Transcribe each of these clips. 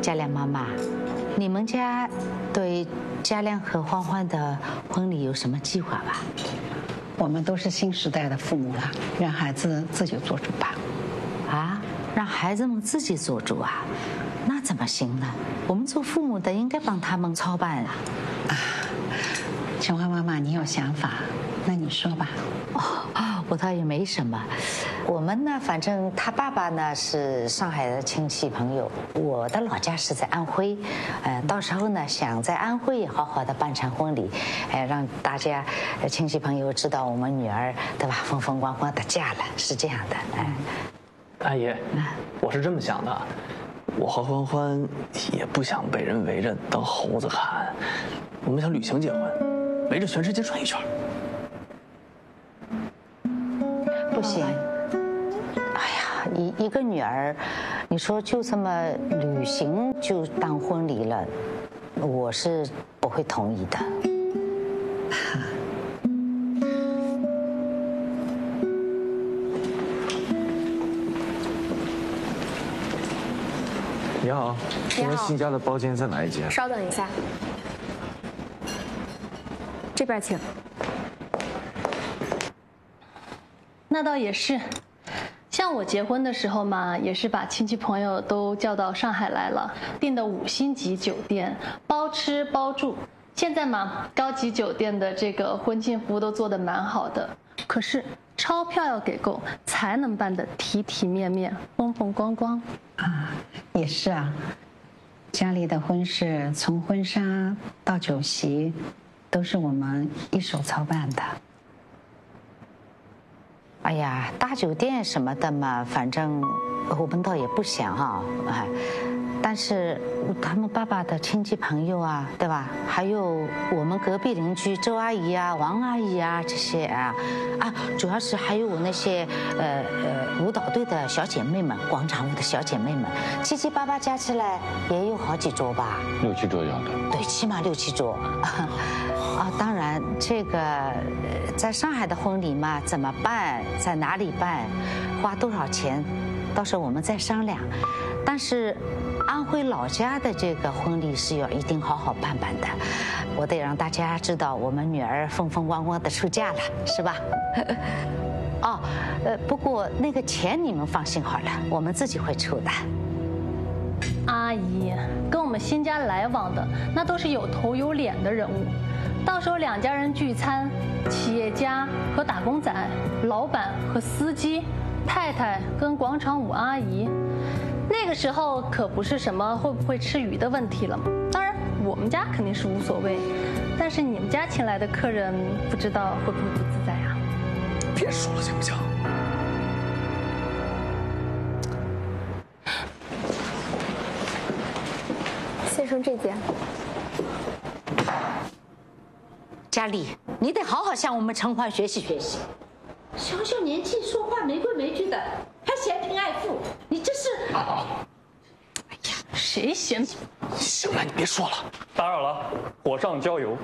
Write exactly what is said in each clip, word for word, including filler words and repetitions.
嘉亮妈妈，你们家对嘉亮和欢欢的婚礼有什么计划吧？ 我们都是新时代的父母了，让孩子自己做主吧。 啊，让孩子们自己做主啊？那怎么行呢？我们做父母的应该帮他们操办啊。 啊，琼花妈妈，你有想法，那你说吧。 哦，我倒也没什么。我们呢，反正他爸爸呢是上海的亲戚朋友，我的老家是在安徽，呃，到时候呢想在安徽也好好的办场婚礼，呃，让大家亲戚朋友知道我们女儿对吧，风风光光的嫁了，是这样的。哎、 呃，阿姨，我是这么想的，我和欢欢也不想被人围着当猴子看，我们想旅行结婚，围着全世界转一圈。 不行。一一个女儿，你说就这么旅行就当婚礼了，我是不会同意的。 你好，请问新家的包间在哪一间？ 稍等一下，这边请。 那倒也是。像我结婚的时候嘛，也是把亲戚朋友都叫到上海来了，订的五星级酒店，包吃包住。现在嘛，高级酒店的这个婚庆服务都做得蛮好的，可是钞票要给够，才能办得体体面面、风风光光。 啊，也是啊，家里的婚事从婚纱到酒席，都是我们一手操办的。 哎呀，大酒店什么的嘛，反正我们倒也不想哈，哎，但是他们爸爸的亲戚朋友啊，对吧？还有我们隔壁邻居周阿姨啊、王阿姨啊这些啊，啊，主要是还有我那些呃呃舞蹈队的小姐妹们，广场舞的小姐妹们，七七八八加起来也有好几桌吧？ 六七桌要的。 对，起码六七桌。啊，当然，这个在上海的婚礼嘛，怎么办？在哪里办？花多少钱？到时候我们再商量。但是，安徽老家的这个婚礼是要一定好好办办的。我得让大家知道我们女儿风风光光的出嫁了，是吧？哦，呃，不过那个钱你们放心好了，我们自己会出的。 阿姨，跟我们新家来往的那都是有头有脸的人物。到时候两家人聚餐，企业家和打工仔，老板和司机，太太跟广场舞阿姨，那个时候可不是什么会不会吃鱼的问题了。当然，我们家肯定是无所谓，但是你们家请来的客人，不知道会不会不自在啊？ 别说了，行不行？ 先生这件。 佳丽，你得好好向我们陈欢学习学习。小小年纪说话没规没矩的，还嫌贫爱富，你这是…… 啊！ 哎呀，谁嫌贫？ 行了，你别说了， 打扰了，火上浇油。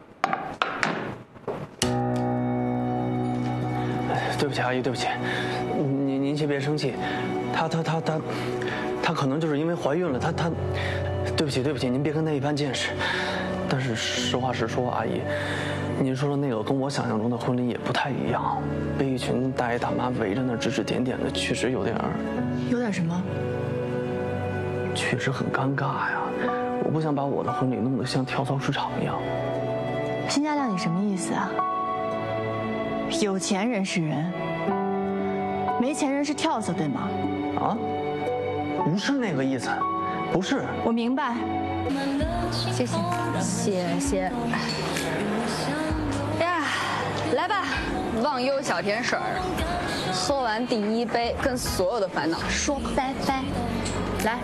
哎，对不起，阿姨，对不起，您您先别生气，她她她她，她可能就是因为怀孕了，她她，对不起对不起，您别跟她一般见识。但是实话实说，阿姨，您说的那个跟我想象中的婚礼也不太一样，被一群大爷大妈围着那指指点点的，确实有点儿， 有点什么？ 确实很尴尬呀。我不想把我的婚礼弄得像跳蚤市场一样。 辛嘉亮，你什么意思啊？有钱人是人，没钱人是跳蚤，对吗？ 啊？不是那个意思，不是。 我明白。谢谢，谢谢。 呀，来吧，忘忧小甜水儿，喝完第一杯，跟所有的烦恼说拜拜。来，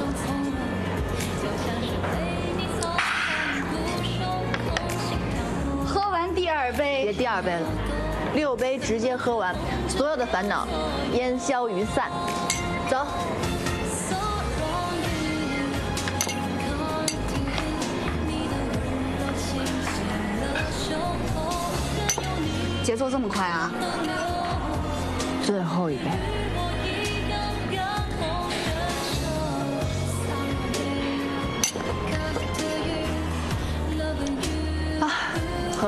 喝完第二杯， 别第二杯了，六杯直接喝完，所有的烦恼烟消云散。走。 节奏这么快啊！ 最后一杯。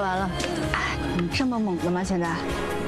完了。哎，这么猛的吗？现在？